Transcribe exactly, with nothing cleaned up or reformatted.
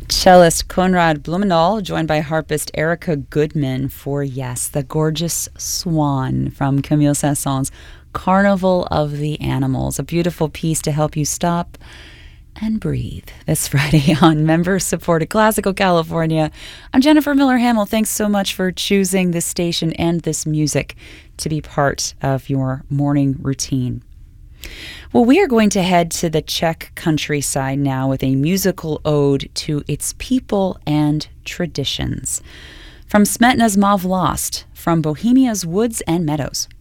Cellist Konrad Blumenthal, joined by harpist Erica Goodman for, yes, the gorgeous Swan from Camille Saint-Saëns' Carnival of the Animals, a beautiful piece to help you stop and breathe this Friday on member-supported Classical California. I'm Jennifer Miller-Hamill. Thanks so much for choosing this station and this music to be part of your morning routine. Well, we are going to head to the Czech countryside now with a musical ode to its people and traditions. From Smetana's Má Vlast, from Bohemia's Woods and Meadows.